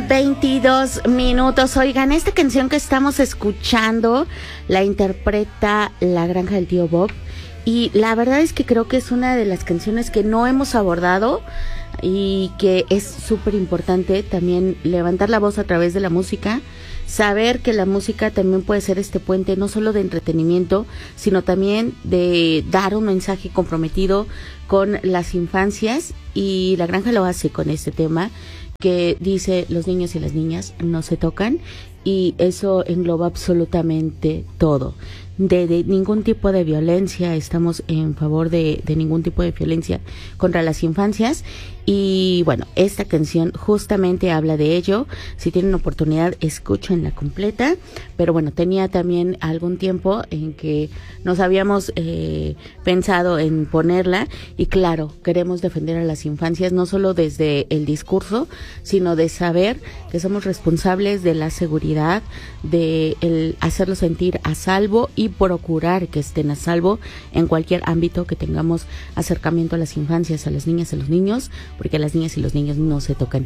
7:22. Oigan, esta canción que estamos escuchando la interpreta La Granja del Tío Bob. Y la verdad es que creo que es una de las canciones que no hemos abordado y que es súper importante también levantar la voz a través de la música, saber que la música también puede ser este puente no solo de entretenimiento, sino también de dar un mensaje comprometido con las infancias, y La Granja lo hace con este tema que dice: los niños y las niñas no se tocan, y eso engloba absolutamente todo. De ningún tipo de violencia, estamos en favor de ningún tipo de violencia contra las infancias. Y bueno, esta canción justamente habla de ello. Si tienen oportunidad, escúchenla completa. Pero bueno, tenía también algún tiempo en que nos habíamos pensado en ponerla. Y claro, queremos defender a las infancias, no solo desde el discurso, sino de saber que somos responsables de la seguridad, de el hacerlos sentir a salvo y procurar que estén a salvo en cualquier ámbito que tengamos acercamiento a las infancias, a las niñas, a los niños, porque las niñas y los niños no se tocan.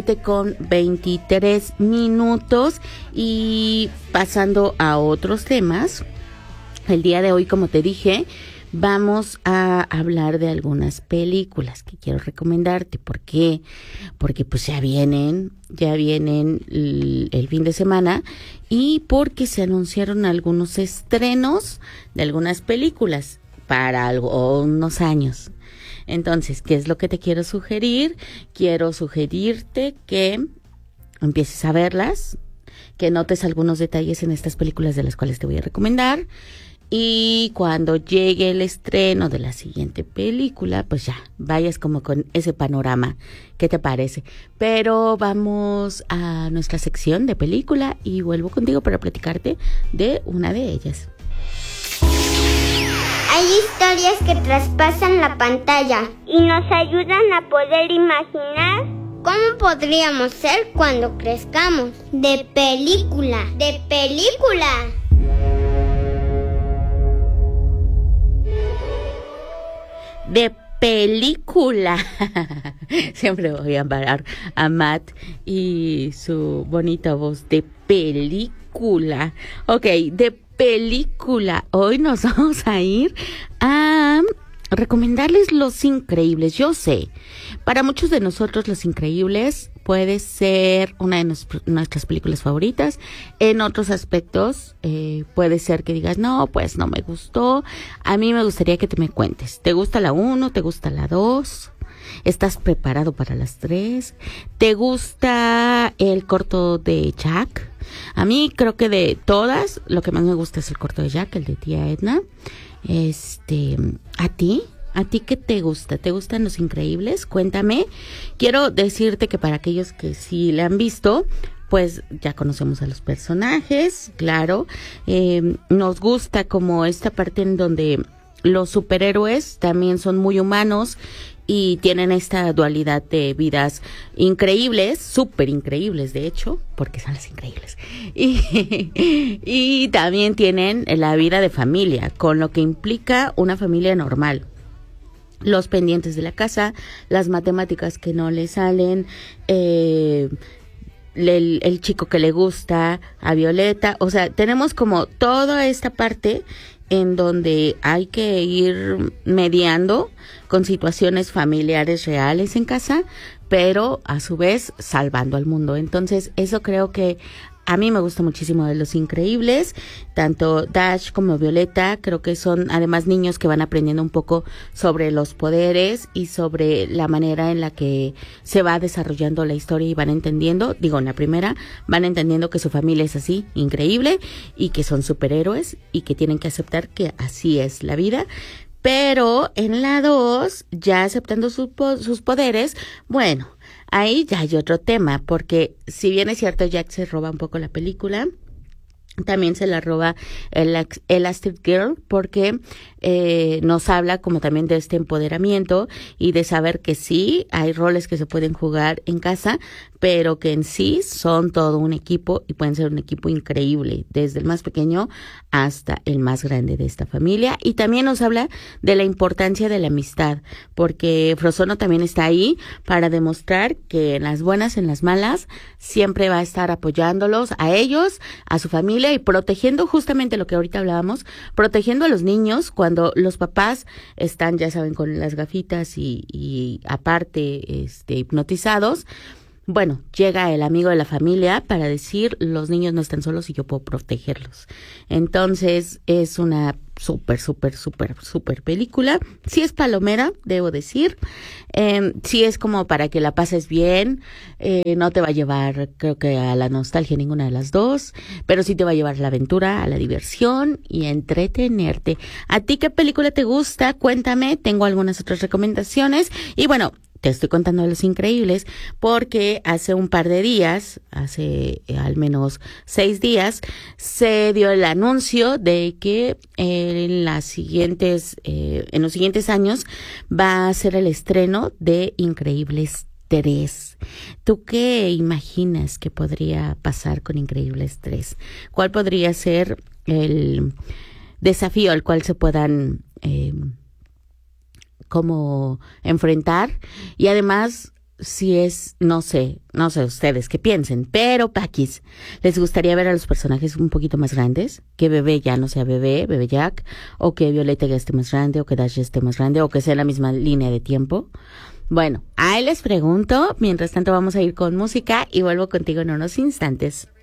7:23. Y pasando a otros temas, el día de hoy, como te dije, vamos a hablar de algunas películas que quiero recomendarte. ¿Por qué? Porque pues ya vienen el fin de semana, y porque se anunciaron algunos estrenos de algunas películas para unos años. Entonces, ¿qué es lo que te quiero sugerir? Quiero sugerirte que empieces a verlas, que notes algunos detalles en estas películas de las cuales te voy a recomendar. Y cuando llegue el estreno de la siguiente película, pues ya vayas como con ese panorama. ¿Qué te parece? Pero vamos a nuestra sección de película y vuelvo contigo para platicarte de una de ellas. Hay historias que traspasan la pantalla y nos ayudan a poder imaginar cómo podríamos ser cuando crezcamos. De película. De película. Siempre voy a parar a Matt y su bonita voz. De película. Ok, de película. Hoy nos vamos a ir a recomendarles Los Increíbles. Yo sé, para muchos de nosotros Los Increíbles puede ser una de nuestras películas favoritas. En otros aspectos puede ser que digas, no, pues no me gustó. A mí me gustaría que te me cuentes. ¿Te gusta la 1? ¿Te gusta la 2? ¿Estás preparado para las 3? ¿Te gusta el corto de Jack? A mí creo que de todas, lo que más me gusta es el corto de Jack, el de tía Edna. ¿A ti? ¿A ti qué te gusta? ¿Te gustan Los Increíbles? Cuéntame. Quiero decirte que para aquellos que sí la han visto, pues ya conocemos a los personajes, claro. Nos gusta como esta parte en donde los superhéroes también son muy humanos y tienen esta dualidad de vidas increíbles, súper increíbles de hecho, porque son las increíbles. Y también tienen la vida de familia, con lo que implica una familia normal. Los pendientes de la casa, las matemáticas que no le salen, el chico que le gusta a Violeta. O sea, tenemos como toda esta parte en donde hay que ir mediando con situaciones familiares reales en casa, pero a su vez salvando al mundo. Entonces, eso creo que a mí me gusta muchísimo de Los Increíbles. Tanto Dash como Violeta creo que son además niños que van aprendiendo un poco sobre los poderes y sobre la manera en la que se va desarrollando la historia, y van entendiendo, en la primera, van entendiendo que su familia es así, increíble, y que son superhéroes y que tienen que aceptar que así es la vida. Pero en la 2, ya aceptando sus poderes, bueno, ahí ya hay otro tema, porque si bien es cierto, Jack se roba un poco la película, también se la roba Elastic Girl, porque nos habla como también de este empoderamiento y de saber que sí, hay roles que se pueden jugar en casa, pero que en sí son todo un equipo y pueden ser un equipo increíble, desde el más pequeño hasta el más grande de esta familia. Y también nos habla de la importancia de la amistad, porque Frozono también está ahí para demostrar que en las buenas, en las malas, siempre va a estar apoyándolos a ellos, a su familia y protegiendo justamente lo que ahorita hablábamos, protegiendo a los niños cuando los papás están, ya saben, con las gafitas y aparte hipnotizados. Bueno, llega el amigo de la familia para decir, los niños no están solos y yo puedo protegerlos. Entonces, es una súper película. Sí es palomera, debo decir. Sí es como para que la pases bien. No te va a llevar, creo que a la nostalgia ninguna de las dos, pero sí te va a llevar a la aventura, a la diversión y a entretenerte. ¿A ti qué película te gusta? Cuéntame, tengo algunas otras recomendaciones. Y bueno, te estoy contando de Los Increíbles porque hace un par de días, hace al menos 6 días, se dio el anuncio de que en los siguientes años va a ser el estreno de Increíbles 3. ¿Tú qué imaginas que podría pasar con Increíbles 3? ¿Cuál podría ser el desafío al cual se puedan cómo enfrentar? Y además, si es, no sé ustedes qué piensen, pero Paquis, ¿les gustaría ver a los personajes un poquito más grandes? Que Bebé ya no sea Bebé Jack, o que Violeta ya esté más grande, o que Dash esté más grande, o que sea la misma línea de tiempo. Bueno, ahí les pregunto. Mientras tanto vamos a ir con música y vuelvo contigo en unos instantes.